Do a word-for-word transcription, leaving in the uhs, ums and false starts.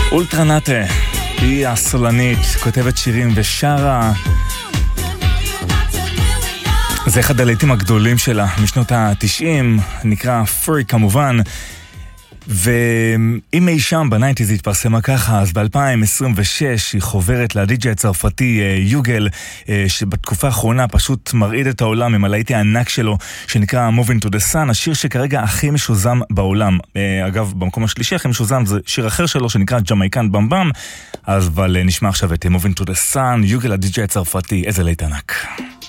אולטרנטה, היא הסולנית, כותבת שירים ושרה. זה אחד הלהיטים הגדולים שלה משנות ה-תשעים, נקרא פרי כמובן. ואם אי שם בניינטיז זה התפרסמה ככה, אז ב-אלפיים עשרים ושש היא חוברת לדי-ג'יי הצרפתי יוגל, שבתקופה האחרונה פשוט מרעיד את העולם עם הלהיט הענק שלו, שנקרא Moving to the Sun, השיר שכרגע הכי משוזם בעולם. אגב, במקום השלישי הכי משוזם זה שיר אחר שלו שנקרא ג'מייקן במבם, אז אבל נשמע עכשיו את Moving to the Sun, יוגל הדי-ג'יי הצרפתי, איזה להיט ענק.